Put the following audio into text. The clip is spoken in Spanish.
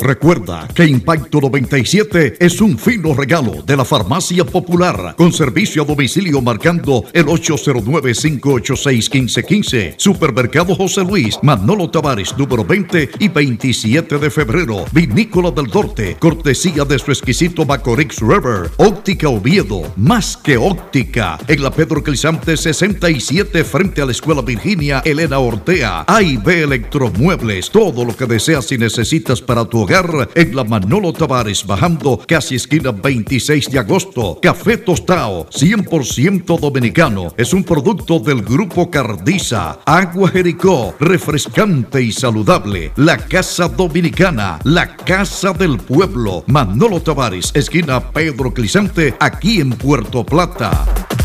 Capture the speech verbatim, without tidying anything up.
Recuerda que Impacto noventa y siete es un fino regalo de la Farmacia Popular con servicio a domicilio marcando el ocho cero nueve, cinco ocho seis, uno cinco uno cinco. Supermercado José Luis, Manolo Tavares, número veinte y veintisiete de febrero. Vinícola del Norte, cortesía de su exquisito Macorix River. Óptica Oviedo, más que óptica. En la Pedro Crisante sesenta y siete frente a la Escuela Virginia Elena Ortea. A y B Electromuebles, todo lo que deseas y necesitas para tu hogar en la Manolo Tavares, bajando casi esquina veintiséis de agosto. Café Tostao, cien por ciento dominicano. Es un producto del Grupo Cardiza. Agua Jericó, refrescante y saludable. La Casa Dominicana, la Casa del Pueblo. Manolo Tavares, esquina Pedro Crisante, aquí en Puerto Plata.